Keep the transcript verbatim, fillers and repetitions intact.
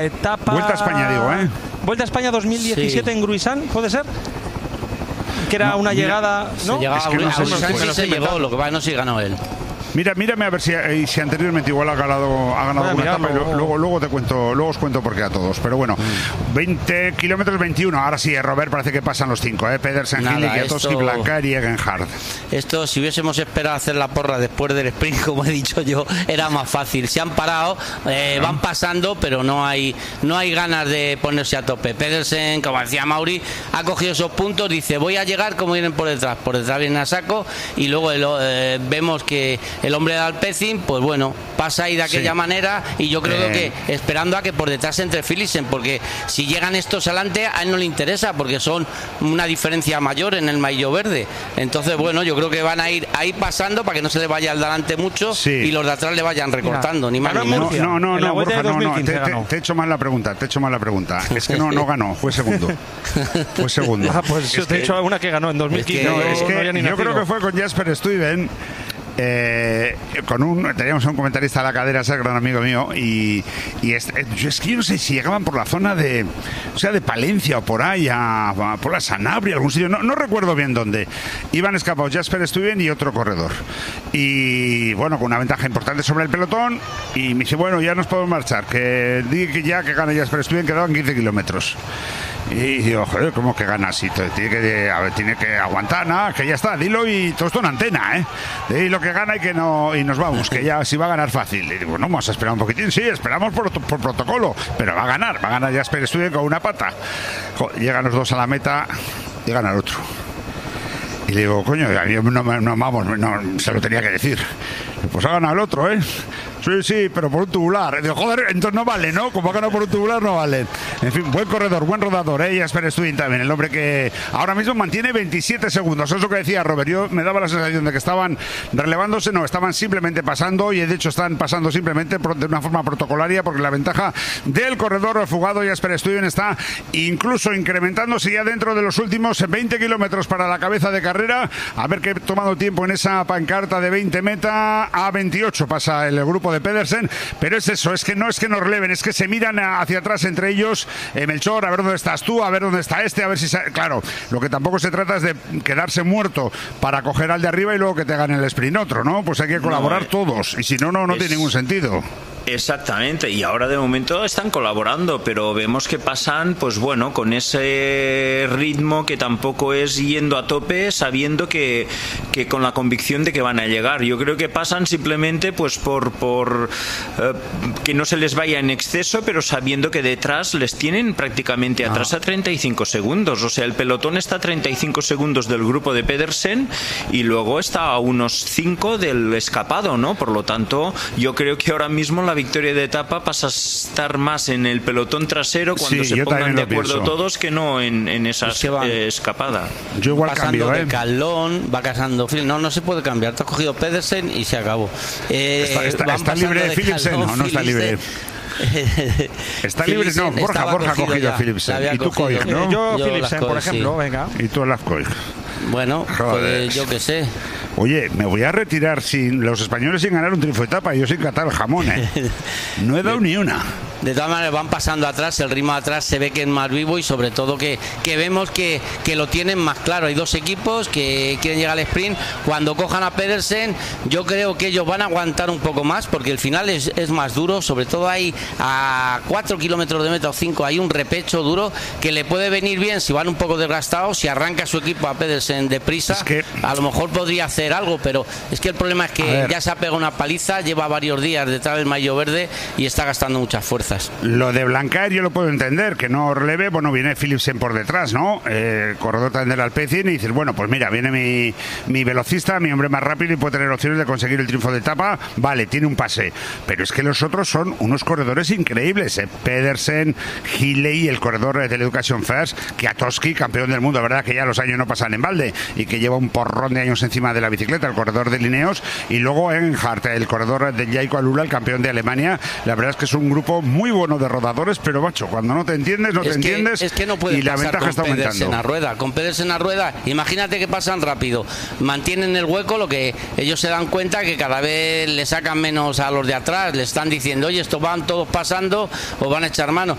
etapa... Vuelta a España, digo, ¿eh? Vuelta a España dos mil diecisiete sí. en Gruisán, ¿puede ser? Que era no, una mira, llegada... ¿no? Se llegaba es que no a sé Gruisán, sí se llegó, lo que pasa no si ganó él. Mira, mírame a ver si, si anteriormente igual ha ganado, ha ganado una etapa y lo, luego, luego te cuento, luego os cuento por qué a todos. Pero bueno, mm. veinte kilómetros veintiuno. Ahora sí, Robert, parece que pasan los cinco, ¿eh? Pedersen, Hille, Kwiatkowski, Blancar y Egenhard. Esto, si hubiésemos esperado hacer la porra después del sprint, como he dicho yo, era más fácil. Se han parado, eh, van pasando, pero no hay no hay ganas de ponerse a tope. Pedersen, como decía Mauri, ha cogido esos puntos, dice, voy a llegar como vienen por detrás. Por detrás vienen a saco y luego el, eh, vemos que el hombre de Alpecin, pues bueno, pasa ahí de aquella sí. manera y yo creo eh. que esperando a que por detrás entre Philipsen, porque si llegan estos adelante a él no le interesa porque son una diferencia mayor en el maillot verde. Entonces, bueno, yo creo que van a ir ahí pasando para que no se le vaya al delante mucho sí. y los de atrás le vayan recortando, Mira, ni más ni menos. No, no, no, Borja, no, no, te, te, te he hecho mal la pregunta, te he hecho mal la pregunta. Es que no, no ganó, fue segundo. Fue segundo. Ah, pues yo te he hecho una que ganó en dos mil quince. Es que, no, es que no yo nacido. creo que fue con Jasper Stuyven. Eh, con un teníamos un comentarista a la cadera, ese gran amigo mío, y, y es, yo es que yo no sé si llegaban por la zona de, o sea, de Palencia o por ahí, a, a, por la Sanabria, algún sitio, no, no recuerdo bien dónde. Iban escapados Jasper Stuyven y otro corredor. Y bueno, con una ventaja importante sobre el pelotón, y me dice, bueno, ya nos podemos marchar, que di que ya que gana Jasper Stuyven, quedaban quince kilómetros. Y digo, joder, ¿cómo que gana así? Tiene que, a ver, tiene que aguantar, nada, que ya está, dilo y todo esto en antena, ¿eh? Dilo que gana y que no y nos vamos, que ya sí va a ganar fácil. Y digo, no, vamos a esperar un poquitín, sí, esperamos por, por protocolo, pero va a ganar, va a ganar Jasper Stuyven con una pata. Joder, llegan los dos a la meta y gana el otro. Y le digo, coño, no, no, no vamos, no, se lo tenía que decir. Pues ha ganado el otro, ¿eh? Sí, sí, pero por un tubular. Digo, joder, entonces no vale, ¿no? Como ha ganado por un tubular, no vale. En fin, buen corredor, buen rodador, ¿eh? Jasper Stuyven también, el hombre que ahora mismo mantiene veintisiete segundos. Eso es lo que decía Robert. Yo me daba la sensación de que estaban relevándose, no, estaban simplemente pasando y de hecho están pasando simplemente de una forma protocolaria porque la ventaja del corredor fugado Jasper Stuyven está incluso incrementándose ya dentro de los últimos veinte kilómetros para la cabeza de carrera. A ver qué ha tomado tiempo en esa pancarta de veinte meta. A veintiocho pasa el grupo de Pedersen, pero es eso, es que no es que nos releven, es que se miran hacia atrás entre ellos, eh, Melchor, a ver dónde estás tú, a ver dónde está este, a ver si... Claro, lo que tampoco se trata es de quedarse muerto para coger al de arriba y luego que te hagan el sprint otro, ¿no? Pues hay que colaborar no, todos, y si no, no, no es... tiene ningún sentido. Exactamente, y ahora de momento están colaborando, pero vemos que pasan, pues bueno, con ese ritmo que tampoco es yendo a tope, sabiendo que, que con la convicción de que van a llegar. Yo creo que pasan simplemente pues por, por eh, que no se les vaya en exceso, pero sabiendo que detrás les tienen prácticamente atrás ah. a treinta y cinco segundos. O sea, el pelotón está a treinta y cinco segundos del grupo de Pedersen y luego está a unos cinco del escapado, ¿no? Por lo tanto, yo creo que ahora mismo la victoria de etapa pasa a estar más en el pelotón trasero cuando sí, se pongan de acuerdo pienso. todos que no en, en esa es que va, eh, escapada. Yo igual pasando cambio, de ¿eh? Calón, va casando Phil. No, no se puede cambiar. Te has cogido Pedersen y se acabó. Eh, está está, está libre de Philipsen, no, no está libre. Está libre, no, Borja, Borja ha cogido a Philipsen. Y tú Koig, ¿no? Yo, yo Philipsen, por ejemplo, sí. venga. Y tú las Koig. Bueno, pues yo qué sé. Oye, me voy a retirar sin los españoles sin ganar un triunfo de etapa y yo sin catar el jamón, ¿eh? No he dado ni una. De todas maneras van pasando atrás, el ritmo atrás se ve que es más vivo y sobre todo que, que vemos que, que lo tienen más claro. Hay dos equipos que quieren llegar al sprint. Cuando cojan a Pedersen, yo creo que ellos van a aguantar un poco más porque el final es, es más duro. Sobre todo hay a cuatro kilómetros de meta o cinco, hay un repecho duro que le puede venir bien si van un poco desgastados. Si arranca su equipo a Pedersen deprisa, es que... a lo mejor podría hacer algo, pero es que el problema es que ya se ha pegado una paliza, lleva varios días detrás del maillot verde y está gastando muchas fuerzas. Lo de Blancar yo lo puedo entender, que no releve, bueno, viene Philipsen por detrás, ¿no? Eh, corredor también del Alpecin y dices, bueno, pues mira, viene mi, mi velocista, mi hombre más rápido y puede tener opciones de conseguir el triunfo de etapa, vale, tiene un pase, pero es que los otros son unos corredores increíbles, eh. Pedersen, Hille y el corredor del Education First, Kwiatkowski, campeón del mundo, verdad que ya los años no pasan en balde y que lleva un porrón de años encima de la bicicleta, el corredor de Lineos, y luego Egenhard, el corredor de Jaiko Alula, el campeón de Alemania. La verdad es que es un grupo muy muy bueno de rodadores, pero macho, cuando no te entiendes, no es te que, entiendes es que no y la pasar ventaja con está Pedersen aumentando. a rueda. Con Pedersen a rueda, imagínate que pasan rápido, mantienen el hueco, lo que ellos se dan cuenta que cada vez le sacan menos a los de atrás, le están diciendo, oye, estos van todos pasando o van a echar mano.